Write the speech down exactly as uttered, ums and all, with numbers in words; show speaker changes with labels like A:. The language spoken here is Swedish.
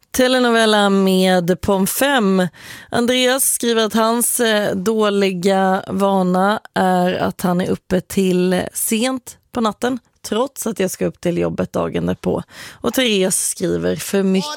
A: Telenovela med Pom fem. Andreas skriver att hans dåliga vana är att han är uppe till sent på natten, trots att jag ska upp till jobbet dagen därpå. Och Therese skriver för mycket